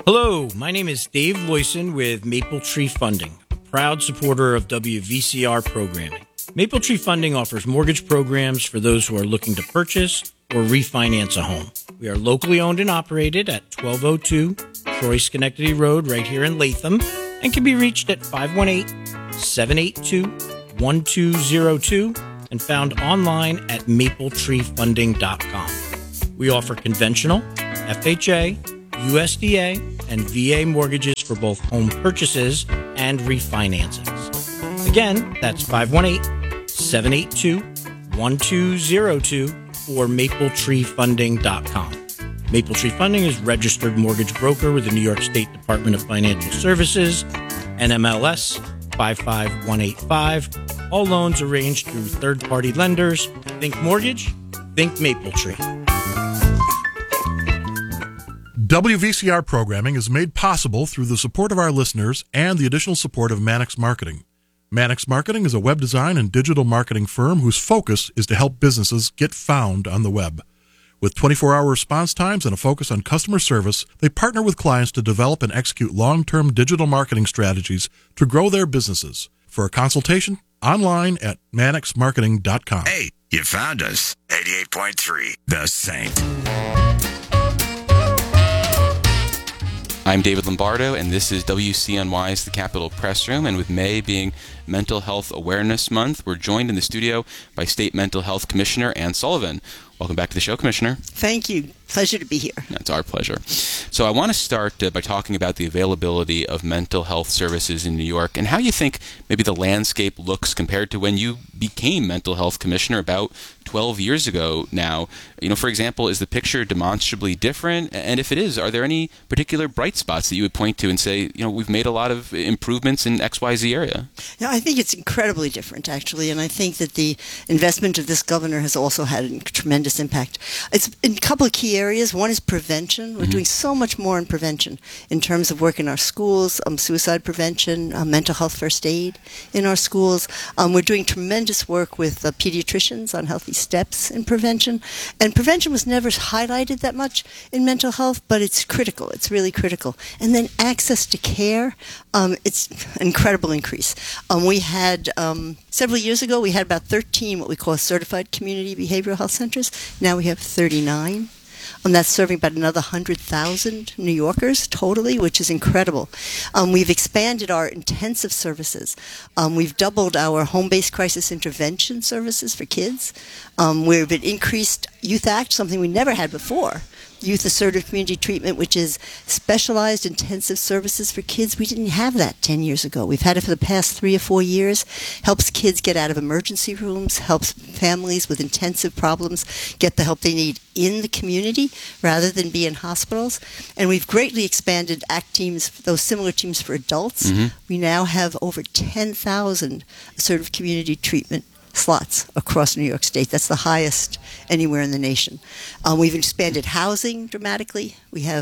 Hello, my name is Dave Loyson with Maple Tree Funding, a proud supporter of WVCR programming. Maple Tree Funding offers mortgage programs for those who are looking to purchase or refinance a home. We are locally owned and operated at 1202 Troy Schenectady Road right here in Latham and can be reached at 518-782-1202 and found online at mapletreefunding.com. We offer conventional, FHA, USDA, and VA mortgages for both home purchases and refinancings. Again, that's 518-782-1202 or mapletreefunding.com. Maple Tree Funding is registered mortgage broker with the New York State Department of Financial Services, NMLS 55185. All loans arranged through third-party lenders. Think mortgage, think Maple Tree. WVCR programming is made possible through the support of our listeners and the additional support of Mannix Marketing. Mannix Marketing is a web design and digital marketing firm whose focus is to help businesses get found on the web. With 24-hour response times and a focus on customer service, they partner with clients to develop and execute long-term digital marketing strategies to grow their businesses. For a consultation, online at mannixmarketing.com. Hey, you found us. 88.3, The Saint. I'm David Lombardo, and this is WCNY's The Capitol Press Room. And with May being Mental Health Awareness Month, we're joined in the studio by State Mental Health Commissioner Ann Sullivan. Welcome back to the show, Commissioner. Thank you. Pleasure to be here. That's our pleasure. So I want to start by talking about the availability of mental health services in New York and how you think maybe the landscape looks compared to when you became Mental Health Commissioner about 12 years ago now. You know, for example, is the picture demonstrably different? And if it is, are there any particular bright spots that you would point to and say, you know, we've made a lot of improvements in XYZ area? Yeah, I think it's incredibly different, actually, and I think that the investment of this governor has also had a tremendous impact. It's in a couple of key areas. One is prevention. We're doing so much more in prevention in terms of work in our schools, suicide prevention, mental health first aid in our schools. We're doing tremendous work with pediatricians on healthy steps in prevention. And prevention was never highlighted that much in mental health, but it's critical. It's really critical. And then access to care, it's an incredible increase. We had, several years ago, we had about 13 what we call certified community behavioral health centers. Now we have 39. That's serving about another 100,000 New Yorkers totally, which is incredible. We've expanded our intensive services. We've doubled our home-based crisis intervention services for kids. We've increased Youth Act, something we never had before. Youth Assertive Community Treatment, which is specialized intensive services for kids. We didn't have that 10 years ago. We've had it for the past 3 or 4 years. Helps kids get out of emergency rooms, helps families with intensive problems get the help they need in the community rather than be in hospitals. And we've greatly expanded ACT teams, those similar teams for adults. We now have over 10,000 assertive community treatment slots across New York State. That's the highest anywhere in the nation. We've expanded housing dramatically. We have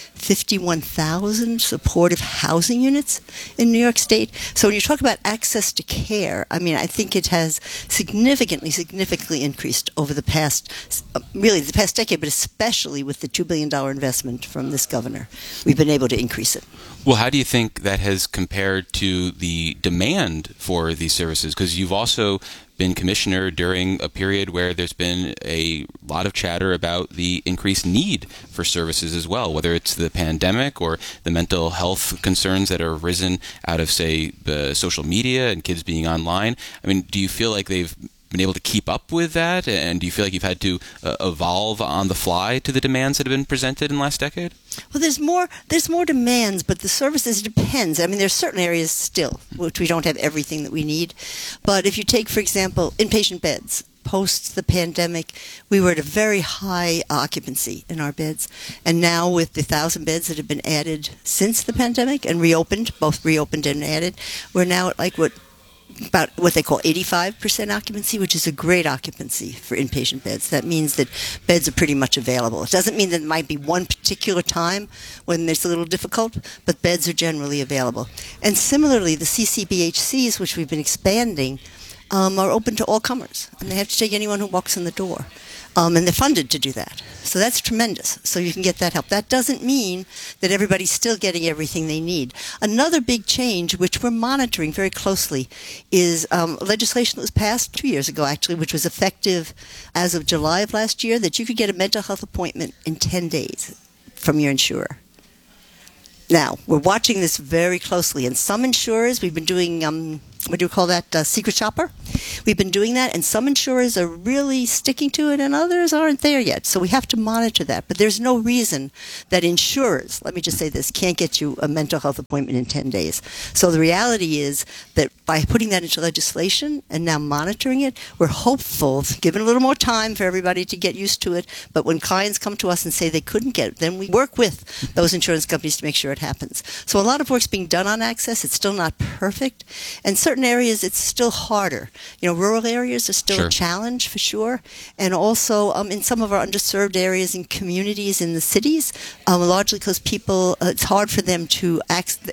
51,000 supportive housing units in New York State. So when you talk about access to care, I mean, I think it has significantly increased over the past, really the past decade, but especially with the $2 billion investment from this governor. We've been able to increase it. Well, how do you think that has compared to the demand for these services? Because you've also been commissioner during a period where there's been a lot of chatter about the increased need for services as well, whether it's the pandemic or the mental health concerns that are arisen out of, say, the social media and kids being online. I mean, do you feel like they've been able to keep up with that? And do you feel like you've had to evolve on the fly to the demands that have been presented in the last decade? Well, there's more demands, but the services depends. I mean, there's certain areas still which we don't have everything that we need. But if you take, for example, inpatient beds, post the pandemic, we were at a very high occupancy in our beds. And now with the 1,000 beds that have been added since the pandemic and reopened, both reopened and added, we're now at about what they call 85% occupancy, which is a great occupancy for inpatient beds. That means that beds are pretty much available. It doesn't mean that it might be one particular time when it's a little difficult, but beds are generally available. And similarly, the CCBHCs, which we've been expanding, are open to all comers, and they have to take anyone who walks in the door. And they're funded to do that. So that's tremendous. So you can get that help. That doesn't mean that everybody's still getting everything they need. Another big change, which we're monitoring very closely, is legislation that was passed 2 years ago, actually, which was effective as of July of last year, that you could get a mental health appointment in 10 days from your insurer. Now, we're watching this very closely. And some insurers, we've been doing, what do you call that, secret shopper? We've been doing that, and some insurers are really sticking to it, and others aren't there yet. So we have to monitor that. But there's no reason that insurers, let me just say this, can't get you a mental health appointment in 10 days. So the reality is that by putting that into legislation and now monitoring it, we're hopeful, given a little more time for everybody to get used to it. But when clients come to us and say they couldn't get it, then we work with those insurance companies to make sure it happens. So a lot of work's being done on access. It's still not perfect. And certain areas, it's still harder. Rural areas are still Sure. a challenge for sure. And also in some of our underserved areas and communities in the cities, largely because people, it's hard for them to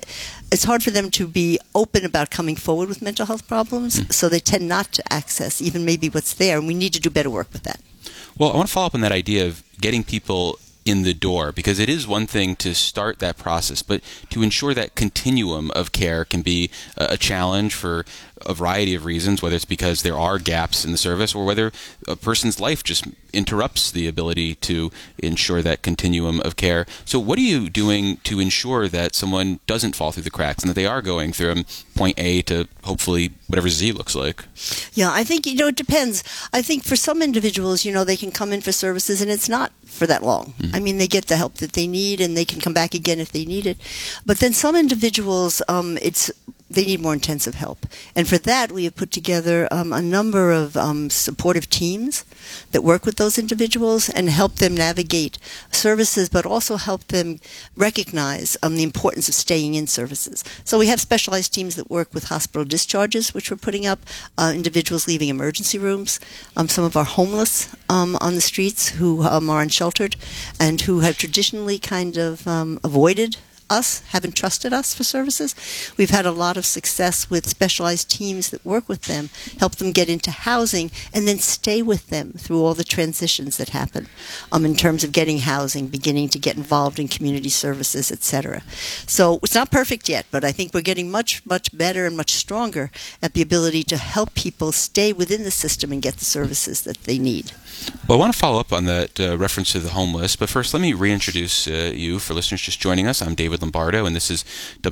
be open about coming forward with mental health problems. So they tend not to access even maybe what's there. And we need to do better work with that. Well, I want to follow up on that idea of getting people in the door, because it is one thing to start that process, but to ensure that continuum of care can be a challenge for a variety of reasons, whether it's because there are gaps in the service or whether a person's life just interrupts the ability to ensure that continuum of care. So what are you doing to ensure that someone doesn't fall through the cracks and that they are going from point A to hopefully whatever Z looks like? Yeah, I think, it depends. I think for some individuals, they can come in for services and it's not for that long. Mm-hmm. I mean, they get the help that they need and they can come back again if they need it. But then some individuals, they need more intensive help. And for that, we have put together a number of supportive teams that work with those individuals and help them navigate services, but also help them recognize the importance of staying in services. So we have specialized teams that work with hospital discharges, which we're putting up, individuals leaving emergency rooms, some of our homeless on the streets who are unsheltered and who have traditionally kind of avoided us, haven't trusted us for services. We've had a lot of success with specialized teams that work with them, help them get into housing, and then stay with them through all the transitions that happen in terms of getting housing, beginning to get involved in community services, etc. So it's not perfect yet, but I think we're getting much, much better and much stronger at the ability to help people stay within the system and get the services that they need. Well, I want to follow up on that reference to the homeless, but first let me reintroduce you for listeners just joining us. I'm David Lombardo, and this is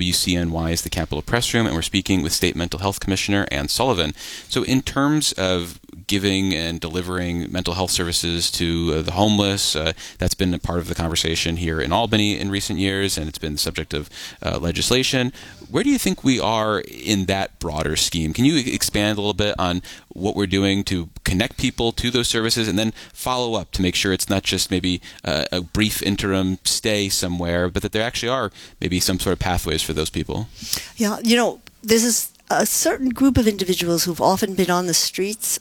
WCNY's The Capitol Press Room, and we're speaking with State Mental Health Commissioner Ann Sullivan. So in terms of giving and delivering mental health services to the homeless, that's been a part of the conversation here in Albany in recent years, and it's been the subject of legislation. Where do you think we are in that broader scheme? Can you expand a little bit on what we're doing to connect people to those services and then follow up to make sure it's not just maybe a brief interim stay somewhere, but that there actually are maybe some sort of pathways for those people? Yeah, this is a certain group of individuals who've often been on the streets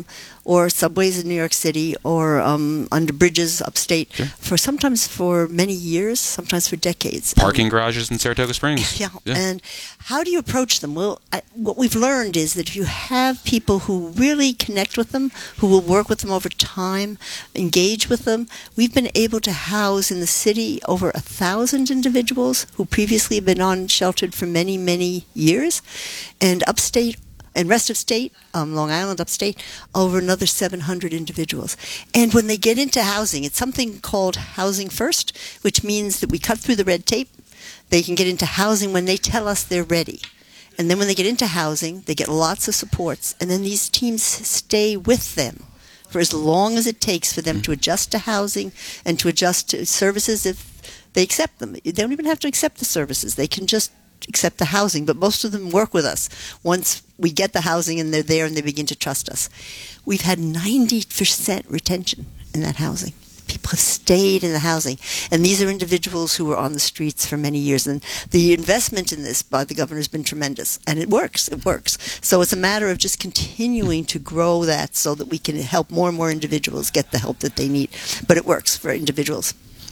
or subways in New York City or under bridges upstate sometimes for many years, sometimes for decades. Parking garages in Saratoga Springs. Yeah. And how do you approach them? Well, what we've learned is that if you have people who really connect with them, who will work with them over time, engage with them, we've been able to house in the city over 1,000 individuals who previously have been unsheltered for many, many years. And upstate and rest of state, Long Island upstate, over another 700 individuals. And when they get into housing, it's something called Housing First, which means that we cut through the red tape. They can get into housing when they tell us they're ready. And then when they get into housing, they get lots of supports. And then these teams stay with them for as long as it takes for them to adjust to housing and to adjust to services if they accept them. They don't even have to accept the services. They can just accept the housing, but most of them work with us once we get the housing and they're there and they begin to trust us. We've had 90% retention in that housing. People have stayed in the housing, and these are individuals who were on the streets for many years, and the investment in this by the governor has been tremendous, and it works. So it's a matter of just continuing to grow that so that we can help more and more individuals get the help that they need, but it works for individuals.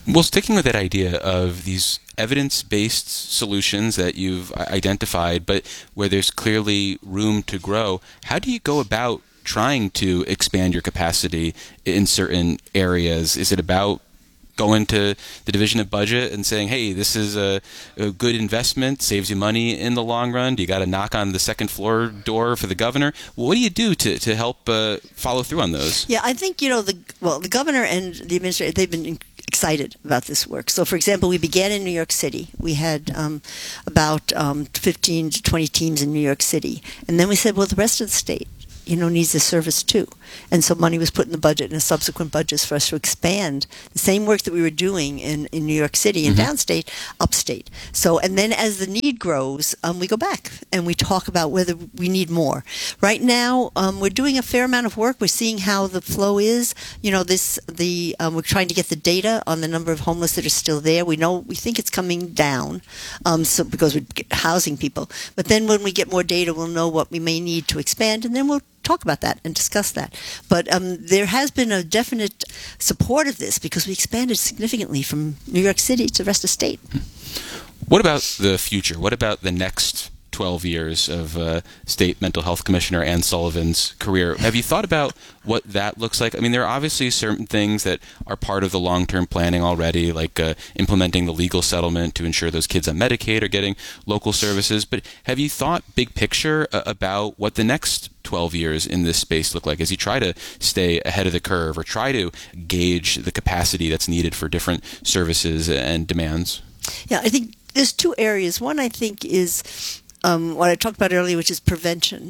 Well, sticking with that idea of these evidence-based solutions that you've identified, but where there's clearly room to grow, how do you go about trying to expand your capacity in certain areas? Is it about going to the Division of Budget and saying, hey, this is a good investment, saves you money in the long run? Do you got to knock on the second floor door for the governor? Well, what do you do to help follow through on those? Yeah, I think, the governor and the administrator, they've been excited about this work. So, for example, we began in New York City. We had about 15 to 20 teams in New York City. And then we said, well, the rest of the state, needs this service too. And so money was put in the budget and the subsequent budgets for us to expand the same work that we were doing in New York City and downstate, upstate. So, and then as the need grows, we go back and we talk about whether we need more. Right now, we're doing a fair amount of work. We're seeing how the flow is. We're trying to get the data on the number of homeless that are still there. We think it's coming down, because we're housing people. But then when we get more data, we'll know what we may need to expand, and then we'll talk about that and discuss that. But there has been a definite support of this because we expanded significantly from New York City to the rest of the state. What about the future? What about the next 12 years of State Mental Health Commissioner Ann Sullivan's career? Have you thought about what that looks like? I mean, there are obviously certain things that are part of the long-term planning already, like implementing the legal settlement to ensure those kids on Medicaid are getting local services. But have you thought big picture about what the next 12 years in this space look like as you try to stay ahead of the curve or try to gauge the capacity that's needed for different services and demands? Yeah, I think there's two areas. One, I think, is what I talked about earlier, which is prevention.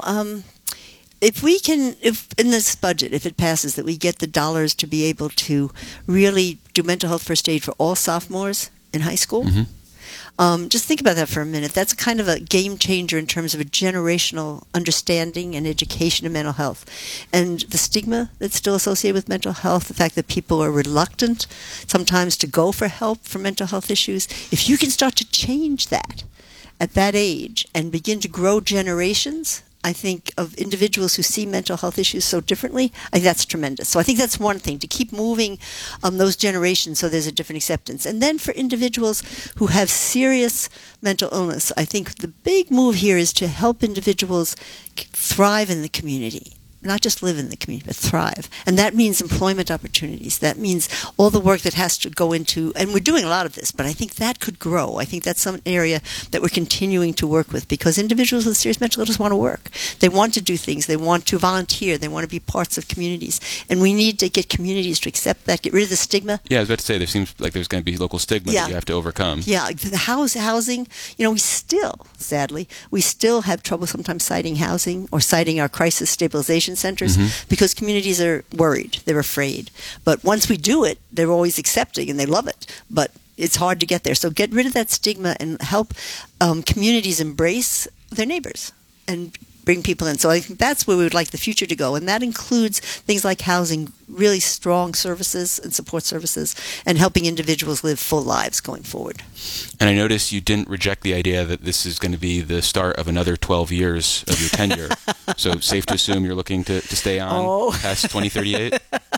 If in this budget, if it passes, that we get the dollars to be able to really do mental health first aid for all sophomores in high school, just think about that for a minute. That's kind of a game changer in terms of a generational understanding and education of mental health. And the stigma that's still associated with mental health, the fact that people are reluctant sometimes to go for help for mental health issues, if you can start to change that at that age and begin to grow generations, I think, of individuals who see mental health issues so differently, I think that's tremendous. So I think that's one thing, to keep moving those generations so there's a different acceptance. And then for individuals who have serious mental illness, I think the big move here is to help individuals thrive in the community. Not just live in the community, but thrive. And that means employment opportunities. That means all the work that has to go into, and we're doing a lot of this, but I think that could grow. I think that's some area that we're continuing to work with, because individuals with serious mental illness want to work. They want to do things. They want to volunteer. They want to be parts of communities. And we need to get communities to accept that, get rid of the stigma. Yeah, I was about to say, there seems like there's going to be local stigma that you have to overcome. Yeah, the housing, we still, sadly, have trouble sometimes citing housing or citing our crisis stabilization centers because communities are worried, they're afraid. But once we do it, they're always accepting and they love it. But it's hard to get there. So get rid of that stigma and help communities embrace their neighbors and bring people in. So I think that's where we would like the future to go. And that includes things like housing, really strong services and support services, and helping individuals live full lives going forward. And I noticed you didn't reject the idea that this is going to be the start of another 12 years of your tenure. So safe to assume you're looking to stay on past 2038?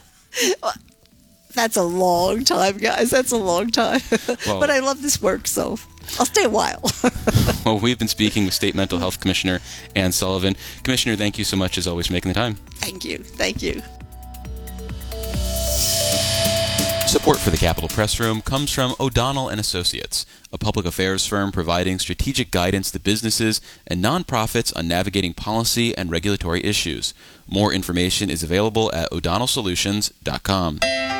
That's a long time, guys. That's a long time. Well, but I love this work, so I'll stay a while. Well, we've been speaking with State Mental Health Commissioner Ann Sullivan. Commissioner, thank you so much, as always, for making the time. Thank you. Thank you. Support for the Capitol Press Room comes from O'Donnell & Associates, a public affairs firm providing strategic guidance to businesses and nonprofits on navigating policy and regulatory issues. More information is available at o'donnellsolutions.com.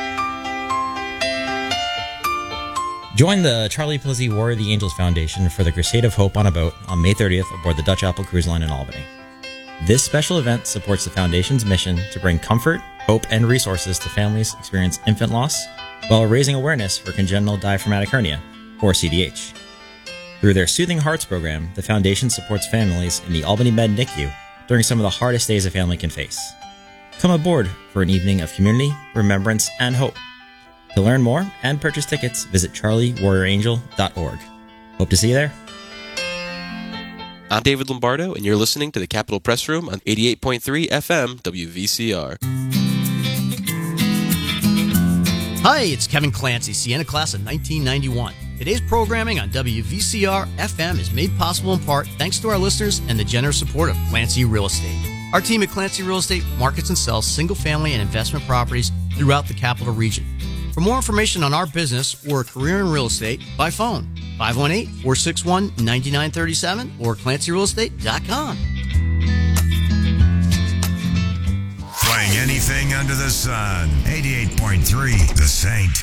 Join the Charlie Plizzi War of the Angels Foundation for the Crusade of Hope on a boat on May 30th aboard the Dutch Apple Cruise Line in Albany. This special event supports the Foundation's mission to bring comfort, hope, and resources to families experiencing infant loss while raising awareness for congenital diaphragmatic hernia, or CDH. Through their Soothing Hearts program, the Foundation supports families in the Albany Med NICU during some of the hardest days a family can face. Come aboard for an evening of community, remembrance, and hope. To learn more and purchase tickets, visit charliewarriorangel.org. Hope to see you there. I'm David Lombardo, and you're listening to the Capitol Press Room on 88.3 FM WVCR. Hi, it's Kevin Clancy, Sienna class of 1991. Today's programming on WVCR FM is made possible in part thanks to our listeners and the generous support of Clancy Real Estate. Our team at Clancy Real Estate markets and sells single-family and investment properties throughout the capital region. For more information on our business or a career in real estate, by phone, 518-461-9937 or clancyrealestate.com. Playing anything under the sun. 88.3 The Saint.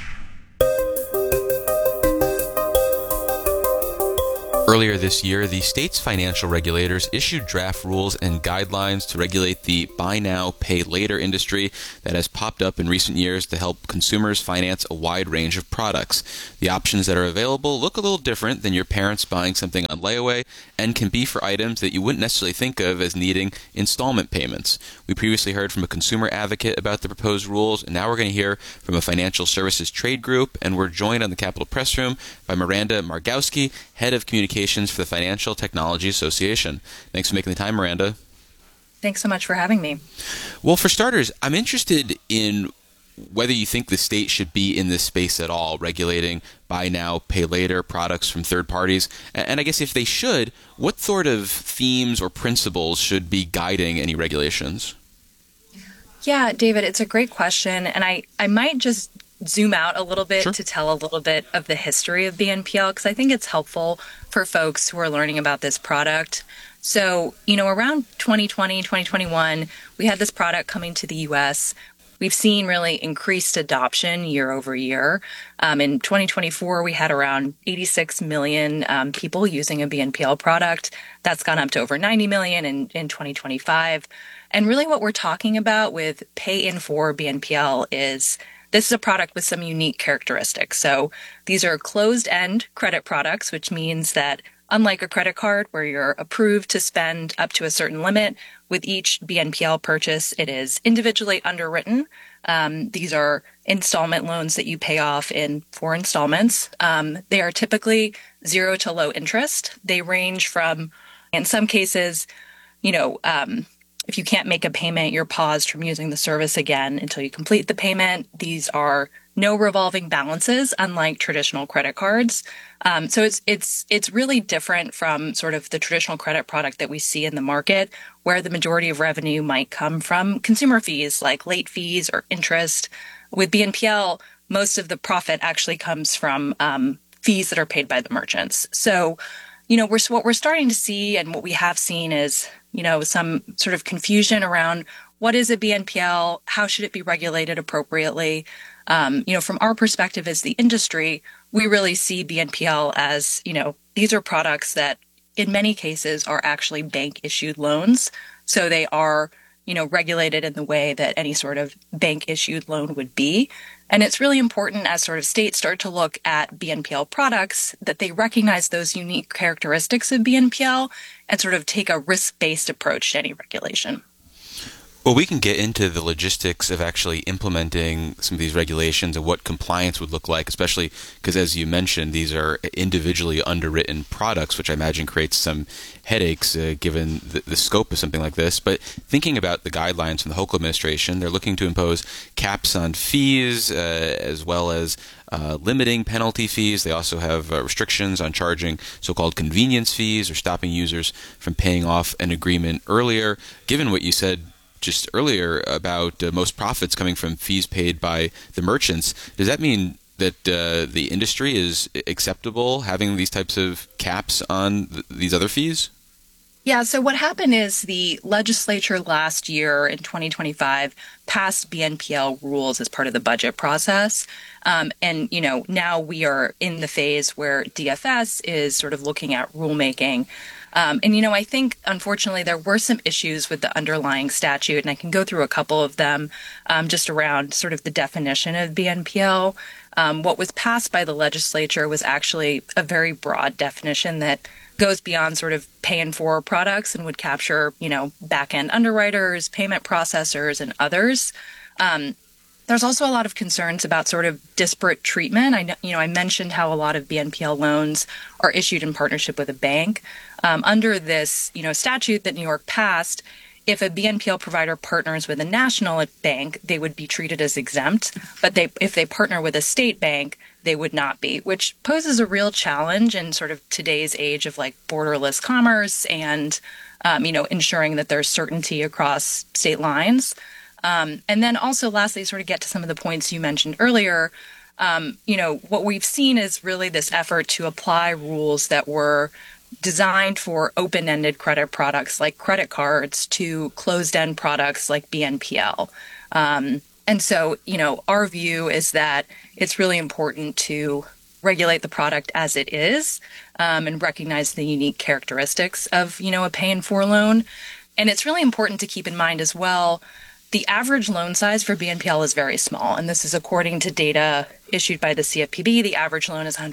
Earlier this year, the state's financial regulators issued draft rules and guidelines to regulate the buy now, pay later industry that has popped up in recent years to help consumers finance a wide range of products. The options that are available look a little different than your parents buying something on layaway and can be for items that you wouldn't necessarily think of as needing installment payments. We previously heard from a consumer advocate about the proposed rules, and now we're going to hear from a financial services trade group, and we're joined on the Capitol Press Room by Miranda Margowski, Head of Communications for the Financial Technology Association. Thanks for making the time, Miranda. Thanks so much for having me. Well, for starters, I'm interested in whether you think the state should be in this space at all, regulating buy now, pay later products from third parties. And I guess if they should, what sort of themes or principles should be guiding any regulations? Yeah, David, it's a great question. And I might just zoom out a little bit to tell a little bit of the history of BNPL, because I think it's helpful for folks who are learning about this product. So, around 2020, 2021, we had this product coming to the U.S. We've seen really increased adoption year over year. In 2024, we had around 86 million people using a BNPL product. That's gone up to over 90 million in 2025. And really what we're talking about with Pay in 4 BNPL is this is a product with some unique characteristics. So these are closed-end credit products, which means that unlike a credit card where you're approved to spend up to a certain limit, with each BNPL purchase, it is individually underwritten. These are installment loans that you pay off in 4 installments. They are typically 0 to low interest. They range from, in some cases, if you can't make a payment, you're paused from using the service again until you complete the payment. These are no revolving balances, unlike traditional credit cards. So it's really different from sort of the traditional credit product that we see in the market, where the majority of revenue might come from consumer fees like late fees or interest. With BNPL, most of the profit actually comes from fees that are paid by the merchants. So, what we're starting to see and what we have seen is, some sort of confusion around what is a BNPL, how should it be regulated appropriately. From our perspective as the industry, we really see BNPL as, these are products that in many cases are actually bank issued loans. So they are, regulated in the way that any sort of bank issued loan would be. And it's really important as sort of states start to look at BNPL products that they recognize those unique characteristics of BNPL and sort of take a risk-based approach to any regulation. Well, we can get into the logistics of actually implementing some of these regulations and what compliance would look like, especially because, as you mentioned, these are individually underwritten products, which I imagine creates some headaches given the scope of something like this. But thinking about the guidelines from the Hochul administration, they're looking to impose caps on fees as well as limiting penalty fees. They also have restrictions on charging so-called convenience fees or stopping users from paying off an agreement earlier. Given what you said just earlier about most profits coming from fees paid by the merchants, does that mean that the industry is acceptable having these types of caps on these other fees? Yeah, so what happened is the legislature last year in 2025 passed BNPL rules as part of the budget process. And, now we are in the phase where DFS is sort of looking at rulemaking. I think, unfortunately, there were some issues with the underlying statute, and I can go through a couple of them just around sort of the definition of BNPL. What was passed by the legislature was actually a very broad definition that goes beyond sort of pay-in-for products and would capture, back-end underwriters, payment processors, and others. There's also a lot of concerns about sort of disparate treatment. I mentioned how a lot of BNPL loans are issued in partnership with a bank. Under this, statute that New York passed, if a BNPL provider partners with a national bank, they would be treated as exempt. But if they partner with a state bank, they would not be, which poses a real challenge in sort of today's age of like borderless commerce and, ensuring that there's certainty across state lines. And then also lastly, sort of get to some of the points you mentioned earlier. What we've seen is really this effort to apply rules that were designed for open-ended credit products like credit cards to closed-end products like BNPL. And so, our view is that it's really important to regulate the product as it is and recognize the unique characteristics of, a pay-in-4 loan. And it's really important to keep in mind as well, the average loan size for BNPL is very small, and this is according to data issued by the CFPB. The average loan is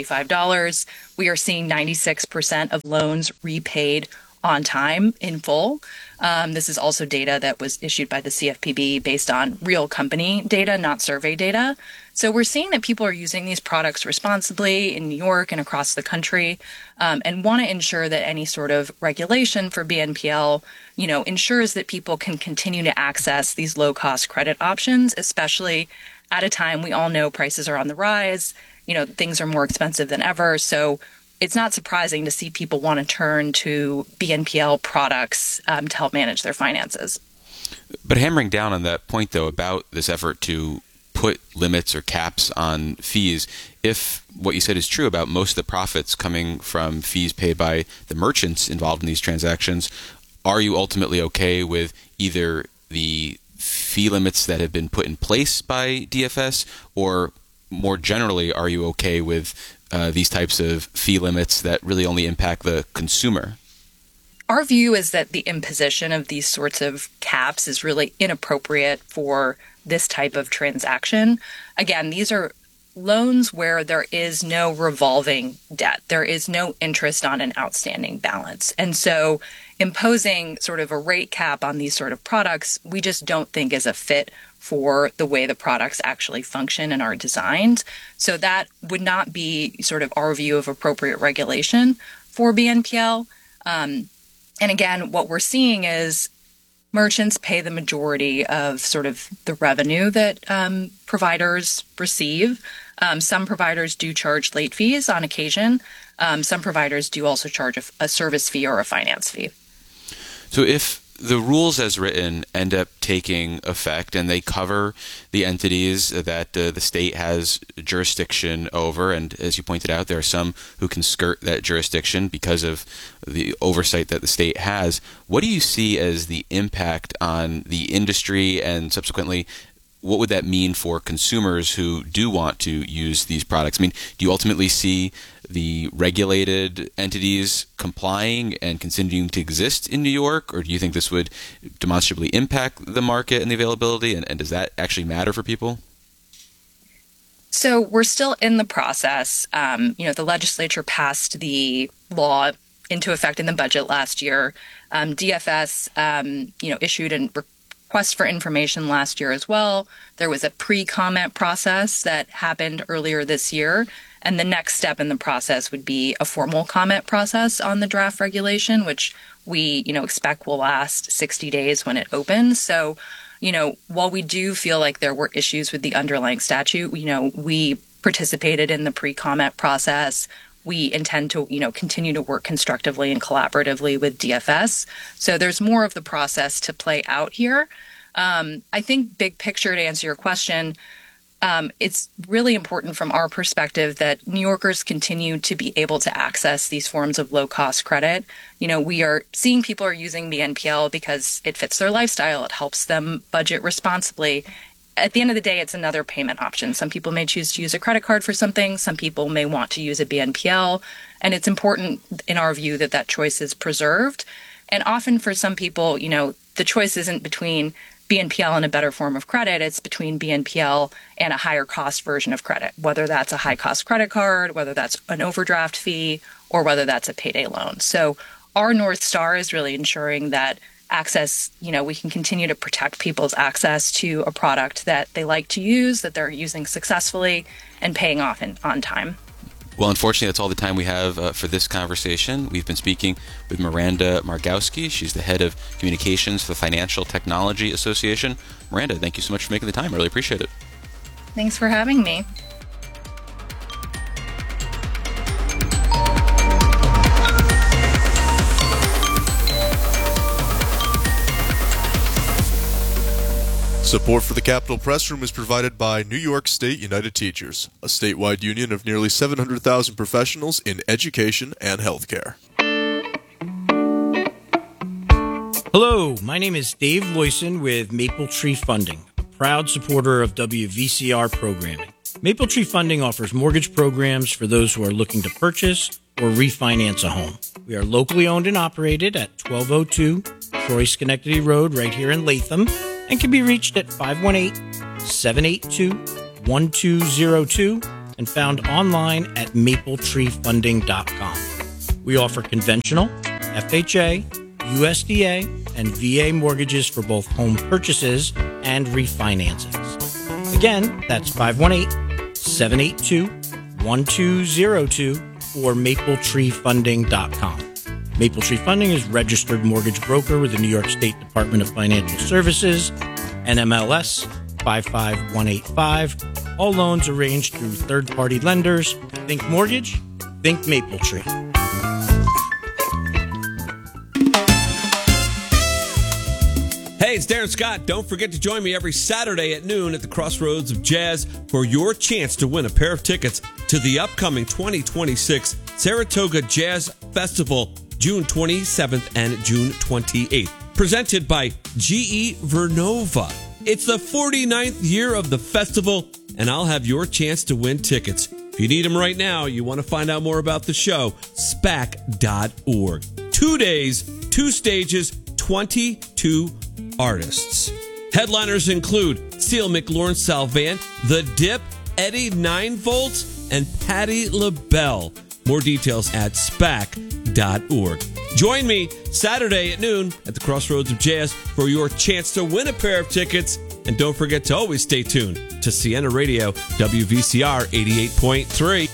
$135. We are seeing 96% of loans repaid on time in full. This is also data that was issued by the CFPB based on real company data, not survey data. So we're seeing that people are using these products responsibly in New York and across the country, and want to ensure that any sort of regulation for BNPL, ensures that people can continue to access these low-cost credit options, especially at a time we all know prices are on the rise. Things are more expensive than ever. So it's not surprising to see people want to turn to BNPL products to help manage their finances. But hammering down on that point, though, about this effort to put limits or caps on fees, if what you said is true about most of the profits coming from fees paid by the merchants involved in these transactions, are you ultimately okay with either the fee limits that have been put in place by DFS, or more generally, are you okay with these types of fee limits that really only impact the consumer? Our view is that the imposition of these sorts of caps is really inappropriate for this type of transaction. Again, these are loans where there is no revolving debt. There is no interest on an outstanding balance. And so imposing sort of a rate cap on these sort of products, we just don't think is a fit for the way the products actually function and are designed. So that would not be sort of our view of appropriate regulation for BNPL. And again, what we're seeing is merchants pay the majority of sort of the revenue that providers receive. Some providers do charge late fees on occasion. Some providers do also charge a service fee or a finance fee. So if the rules as written end up taking effect and they cover the entities that the state has jurisdiction over, and as you pointed out, there are some who can skirt that jurisdiction because of the oversight that the state has, what do you see as the impact on the industry, and subsequently what would that mean for consumers who do want to use these products? I mean, do you ultimately see the regulated entities complying and continuing to exist in New York, or do you think this would demonstrably impact the market and the availability, and does that actually matter for people? So we're still in the process. The legislature passed the law into effect in the budget last year. DFS, issued a request for information last year as well. There was a pre-comment process that happened earlier this year. And the next step in the process would be a formal comment process on the draft regulation, which we, expect will last 60 days when it opens. So, while we do feel like there were issues with the underlying statute, we participated in the pre-comment process. We intend to, continue to work constructively and collaboratively with DFS. So there's more of the process to play out here. I think big picture, to answer your question, it's really important from our perspective that New Yorkers continue to be able to access these forms of low-cost credit. We are seeing people are using BNPL because it fits their lifestyle. It helps them budget responsibly. At the end of the day, it's another payment option. Some people may choose to use a credit card for something. Some people may want to use a BNPL. And it's important, in our view, that that choice is preserved. And often for some people, the choice isn't between BNPL and a better form of credit. It's between BNPL and a higher cost version of credit, whether that's a high cost credit card, whether that's an overdraft fee, or whether that's a payday loan. So our North Star is really ensuring that access, we can continue to protect people's access to a product that they like to use, that they're using successfully and paying off on time. Well, unfortunately, that's all the time we have for this conversation. We've been speaking with Miranda Margowski. She's the head of communications for the Financial Technology Association. Miranda, thank you so much for making the time. I really appreciate it. Thanks for having me. Support for the Capitol Press Room is provided by New York State United Teachers, a statewide union of nearly 700,000 professionals in education and healthcare. Hello, my name is Dave Loyson with Maple Tree Funding, a proud supporter of WVCR programming. Maple Tree Funding offers mortgage programs for those who are looking to purchase or refinance a home. We are locally owned and operated at 1202 Troy Schenectady Road right here in Latham, and can be reached at 518-782-1202 and found online at mapletreefunding.com. We offer conventional, FHA, USDA, and VA mortgages for both home purchases and refinancings. Again, that's 518-782-1202 or mapletreefunding.com. Maple Tree Funding is registered mortgage broker with the New York State Department of Financial Services, NMLS 55185. All loans arranged through third-party lenders. Think mortgage, think Maple Tree. Hey, it's Darren Scott. Don't forget to join me every Saturday at noon at the Crossroads of Jazz for your chance to win a pair of tickets to the upcoming 2026 Saratoga Jazz Festival, June 27th and June 28th. Presented by GE Vernova. It's the 49th year of the festival, and I'll have your chance to win tickets. If you need them right now, you want to find out more about the show, SPAC.org. 2 days, 2 stages, 22 artists. Headliners include Seal McLaurin Salvant, The Dip, Eddie 9 Volts, and Patti LaBelle. More details at SPAC.org. Join me Saturday at noon at the Crossroads of Jazz for your chance to win a pair of tickets. And don't forget to always stay tuned to Siena Radio, WVCR 88.3.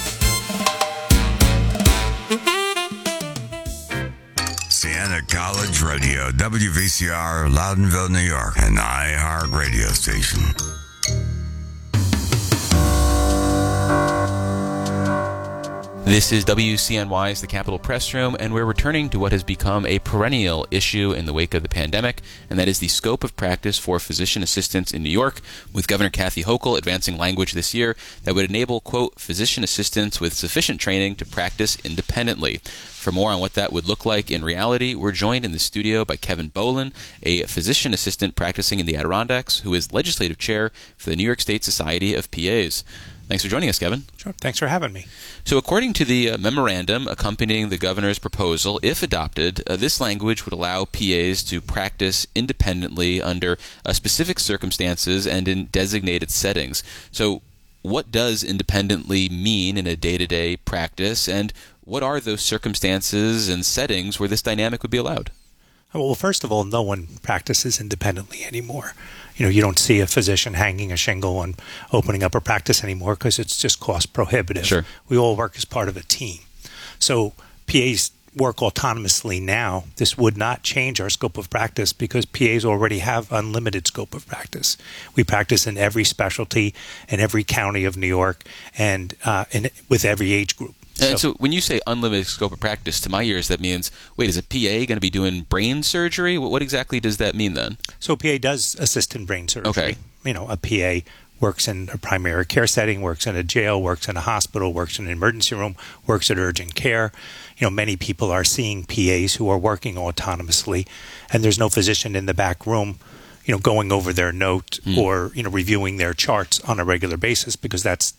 Siena College Radio, WVCR, Loudonville, New York, an iHeart radio station. This is WCNY's The Capitol Press Room, and we're returning to what has become a perennial issue in the wake of the pandemic, and that is the scope of practice for physician assistants in New York, with Governor Kathy Hochul advancing language this year that would enable, quote, physician assistants with sufficient training to practice independently. For more on what that would look like in reality, we're joined in the studio by Kevin Boland, a physician assistant practicing in the Adirondacks, who is legislative chair for the New York State Society of PAs. Thanks for joining us, Kevin. Sure. Thanks for having me. So according to the memorandum accompanying the governor's proposal, if adopted, this language would allow PAs to practice independently under specific circumstances and in designated settings. So what does independently mean in a day-to-day practice, and what are those circumstances and settings where this dynamic would be allowed? Well, first of all, no one practices independently anymore. You don't see a physician hanging a shingle and opening up a practice anymore because it's just cost prohibitive. Sure. We all work as part of a team. So PAs work autonomously now. This would not change our scope of practice because PAs already have unlimited scope of practice. We practice in every specialty in every county of New York and with every age group. And so when you say unlimited scope of practice, to my ears, that means, wait, is a PA going to be doing brain surgery? What exactly does that mean then? So a PA does assist in brain surgery. Okay. A PA works in a primary care setting, works in a jail, works in a hospital, works in an emergency room, works at urgent care. Many people are seeing PAs who are working autonomously, and there's no physician in the back room going over their note or, reviewing their charts on a regular basis, because that's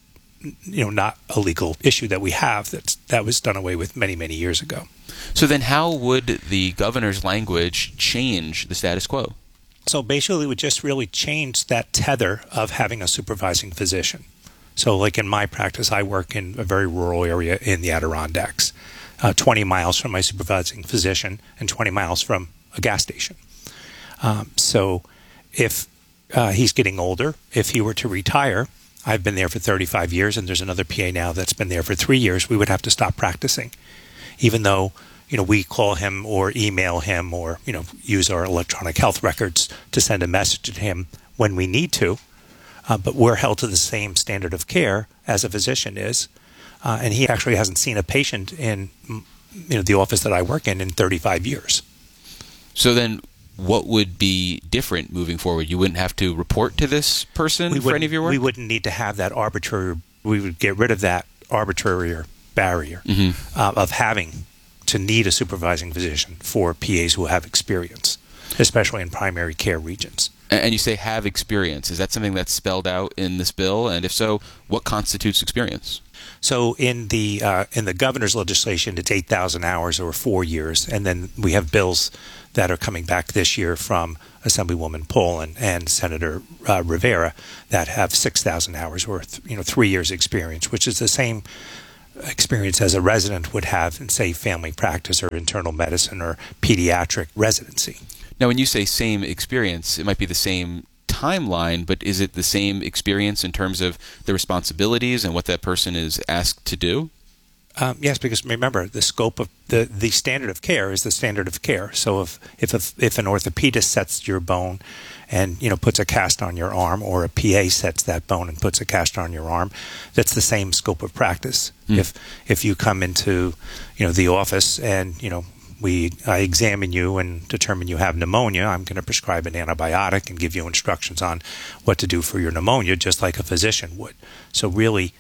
not a legal issue that we have. That was done away with many, many years ago. So then how would the governor's language change the status quo? So basically, it would just really change that tether of having a supervising physician. So like in my practice, I work in a very rural area in the Adirondacks, 20 miles from my supervising physician and 20 miles from a gas station. So if he's getting older, if he were to retire, I've been there for 35 years, and there's another PA now that's been there for 3 years, we would have to stop practicing, even though we call him or email him or use our electronic health records to send a message to him when we need to. But we're held to the same standard of care as a physician is, and he actually hasn't seen a patient in the office that I work in 35 years. So then, what would be different moving forward? You wouldn't have to report to this person for any of your work? We wouldn't need to have that arbitrary. We would get rid of that arbitrary barrier of having to need a supervising physician for PAs who have experience, especially in primary care regions. And you say have experience. Is that something that's spelled out in this bill? And if so, what constitutes experience? So in the governor's legislation, it's 8,000 hours or 4 years, and then we have bills that are coming back this year from Assemblywoman Poland and Senator Rivera that have 6,000 hours or 3 years experience, which is the same experience as a resident would have in, say, family practice or internal medicine or pediatric residency. Now, when you say same experience, it might be the same timeline, but is it the same experience in terms of the responsibilities and what that person is asked to do? Yes, because remember, the scope of the standard of care is the standard of care. So if an orthopedist sets your bone and puts a cast on your arm, or a PA sets that bone and puts a cast on your arm, that's the same scope of practice. If you come into the office and I examine you and determine you have pneumonia, I'm going to prescribe an antibiotic and give you instructions on what to do for your pneumonia, just like a physician would. So really,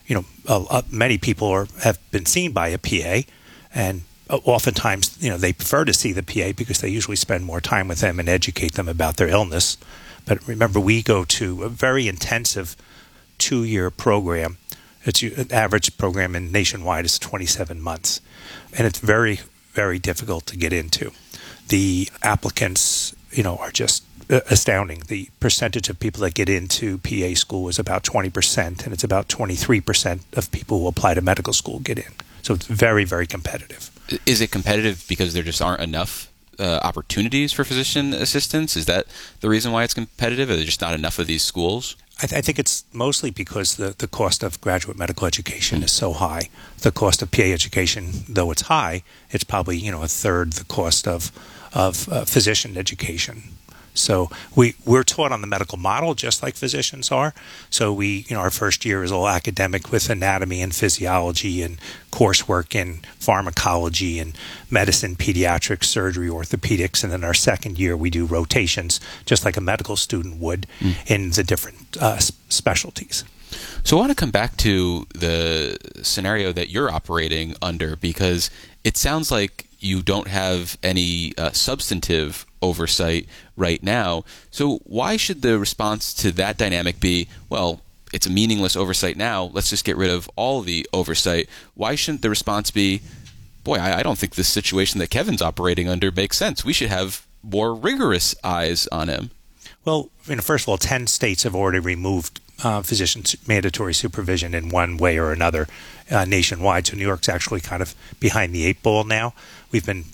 many people have been seen by a PA, and oftentimes, they prefer to see the PA because they usually spend more time with them and educate them about their illness. But remember, we go to a very intensive 2-year program. It's an average program nationwide is 27 months, and it's very, very difficult to get into. The applicants, are just astounding. The percentage of people that get into PA school is about 20%, and it's about 23% of people who apply to medical school get in. So it's very, very competitive. Is it competitive because there just aren't enough opportunities for physician assistants? Is that the reason why it's competitive? Are there just not enough of these schools? I think it's mostly because the cost of graduate medical education is so high. The cost of PA education, though it's high, it's probably a third the cost of physician education. So we're taught on the medical model just like physicians are. So our first year is all academic with anatomy and physiology and coursework in pharmacology and medicine, pediatrics, surgery, orthopedics. And then our second year we do rotations just like a medical student would in the different specialties. So I want to come back to the scenario that you're operating under, because it sounds like you don't have any substantive oversight right now. So why should the response to that dynamic be, well, it's a meaningless oversight now, let's just get rid of all the oversight? Why shouldn't the response be, boy, I don't think this situation that Kevin's operating under makes sense. We should have more rigorous eyes on him. Well, first of all, 10 states have already removed physicians' mandatory supervision in one way or another nationwide. So New York's actually kind of behind the 8 ball now. We've been,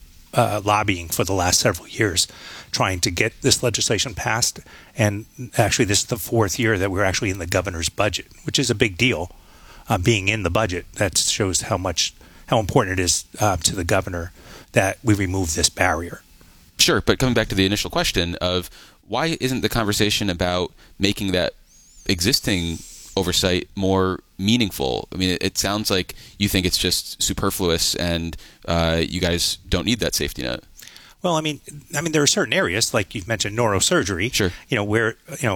lobbying for the last several years, trying to get this legislation passed. And actually, this is the 4th year that we're actually in the governor's budget, which is a big deal. Being in the budget, that shows how important it is to the governor that we remove this barrier. Sure, but coming back to the initial question of why isn't the conversation about making that existing oversight more meaningful? I mean, it sounds like you think it's just superfluous and you guys don't need that safety net. Well, I mean, there are certain areas, like you've mentioned, neurosurgery, sure, where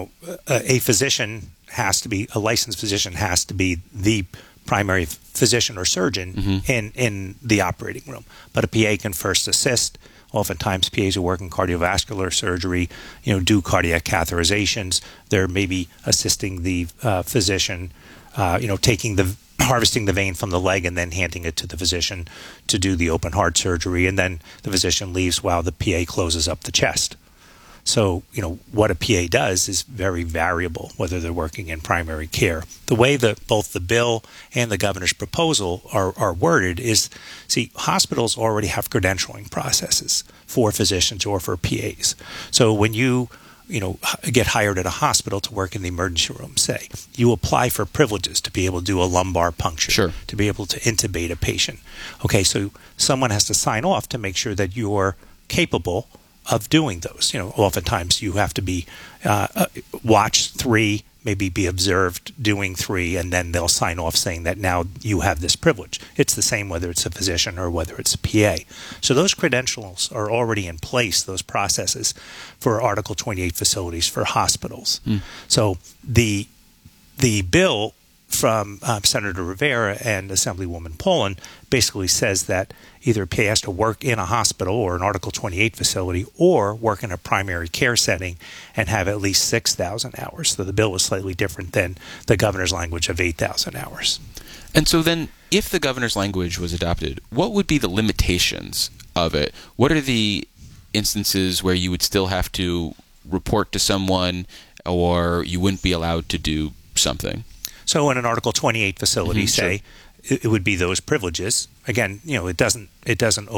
a physician has to be, a licensed physician has to be the primary physician or surgeon in the operating room. But a PA can first assist. Oftentimes, PAs who work in cardiovascular surgery, do cardiac catheterizations. They're maybe assisting the physician, harvesting the vein from the leg and then handing it to the physician to do the open heart surgery. And then the physician leaves while the PA closes up the chest. So, what a PA does is very variable, whether they're working in primary care. The way that both the bill and the governor's proposal are worded is, hospitals already have credentialing processes for physicians or for PAs. So when you get hired at a hospital to work in the emergency room, say. You apply for privileges to be able to do a lumbar puncture, to be able to intubate a patient. Okay, so someone has to sign off to make sure that you're capable of doing those. Oftentimes you have to be watch 3, maybe be observed doing 3, and then they'll sign off saying that now you have this privilege. It's the same whether it's a physician or whether it's a PA. So those credentials are already in place, those processes for Article 28 facilities for hospitals. So the bill from Senator Rivera and Assemblywoman Poland basically says that either a PA has to work in a hospital or an Article 28 facility or work in a primary care setting and have at least 6,000 hours. So the bill was slightly different than the governor's language of 8,000 hours. And so then if the governor's language was adopted, what would be the limitations of it? What are the instances where you would still have to report to someone or you wouldn't be allowed to do something? So in an Article 28 facility, say, it would be those privileges. Again, it doesn't